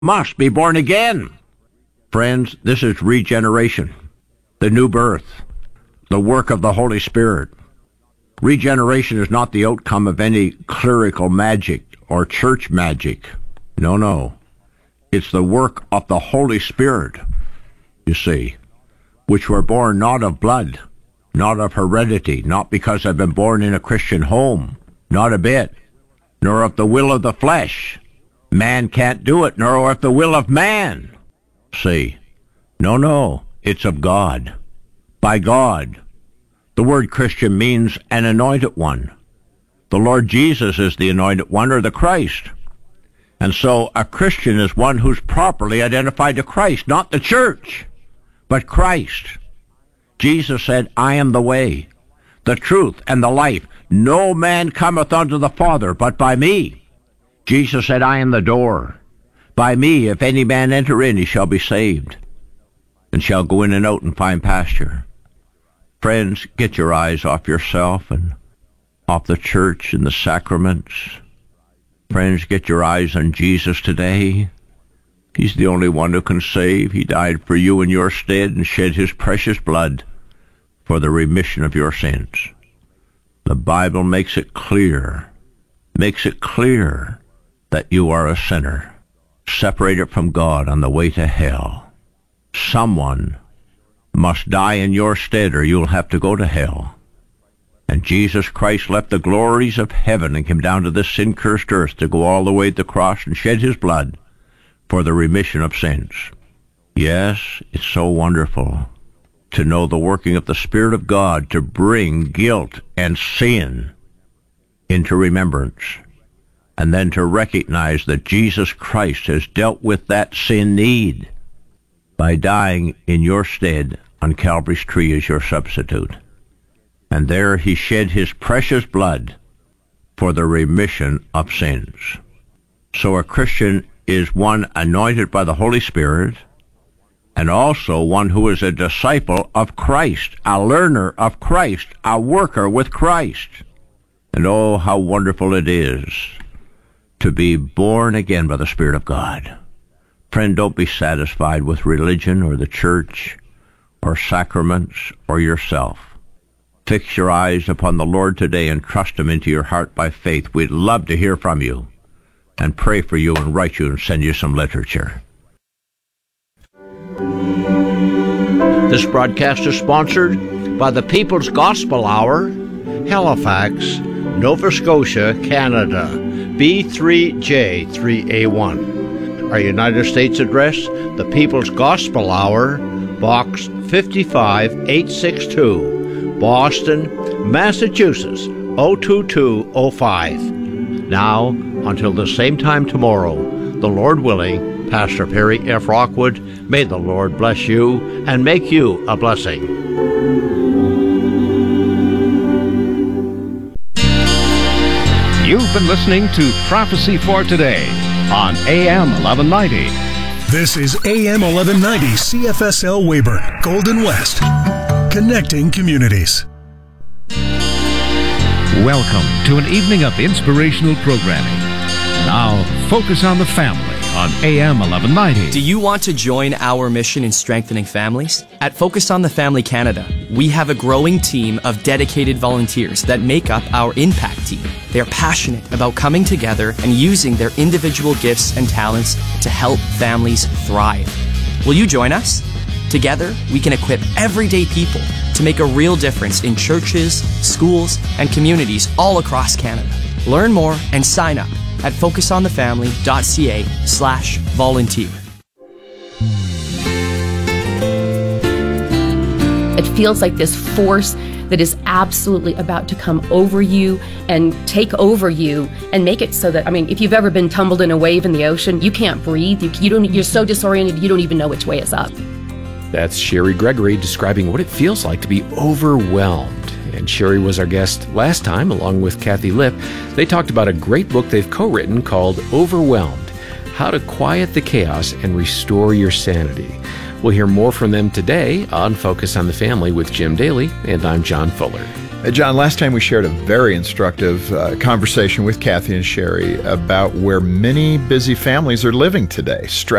must be born again. Friends, this is regeneration, the new birth, the work of the Holy Spirit. Regeneration is not the outcome of any clerical magic or church magic. No. It's the work of the Holy Spirit, you see, which were born not of blood, not of heredity, not because I've been born in a Christian home, not a bit, nor of the will of the flesh. Man can't do it, nor of the will of man. See, no, it's of God, by God. The word Christian means an anointed one. The Lord Jesus is the anointed one, or the Christ. And so a Christian is one who's properly identified to Christ, not the church, but Christ. Jesus said, I am the way, the truth, and the life. No man cometh unto the Father but by me. Jesus said, I am the door. By me, if any man enter in, he shall be saved, and shall go in and out and find pasture. Friends, get your eyes off yourself and off the church and the sacraments. Friends, get your eyes on Jesus today. He's the only one who can save. He died for you in your stead and shed his precious blood for the remission of your sins. The Bible makes it clear that you are a sinner, separated from God on the way to hell. Someone must die in your stead, or you'll have to go to hell. And Jesus Christ left the glories of heaven and came down to this sin-cursed earth to go all the way to the cross and shed his blood for the remission of sins. Yes, it's so wonderful to know the working of the Spirit of God to bring guilt and sin into remembrance, and then to recognize that Jesus Christ has dealt with that sin need by dying in your stead on Calvary's tree as your substitute. And there he shed his precious blood for the remission of sins. So a Christian is one anointed by the Holy Spirit, and also one who is a disciple of Christ, a learner of Christ, a worker with Christ. And oh, how wonderful it is to be born again by the Spirit of God. Friend, don't be satisfied with religion or the church or sacraments or yourself. Fix your eyes upon the Lord today and trust him into your heart by faith. We'd love to hear from you and pray for you and write you and send you some literature. This broadcast is sponsored by the People's Gospel Hour, Halifax, Nova Scotia, Canada, B3J3A1. Our United States address, the People's Gospel Hour, Box 55862, Boston, Massachusetts, 02205. Now, until the same time tomorrow, the Lord willing, Pastor Perry F. Rockwood, may the Lord bless you and make you a blessing. You've been listening to Prophecy for Today on AM 1190. This is AM 1190 CFSL Weyburn, Golden West, connecting communities. Welcome to an evening of inspirational programming. Now, focus on the family on AM 1190. Do you want to join our mission in strengthening families? At Focus on the Family Canada, we have a growing team of dedicated volunteers that make up our impact team. They are passionate about coming together and using their individual gifts and talents to help families thrive. Will you join us? Together, we can equip everyday people to make a real difference in churches, schools, and communities all across Canada. Learn more and sign up at focusonthefamily.ca/volunteer. It feels like this force that is absolutely about to come over you and take over you and make it so that, if you've ever been tumbled in a wave in the ocean, you can't breathe. You're so disoriented, you don't even know which way is up. That's Sherry Gregory describing what it feels like to be overwhelmed. And Sherry was our guest last time, along with Kathy Lipp. They talked about a great book they've co-written called Overwhelmed: How to Quiet the Chaos and Restore Your Sanity. We'll hear more from them today on Focus on the Family with Jim Daly, and I'm John Fuller. John, last time we shared a very instructive conversation with Kathy and Sherry about where many busy families are living today.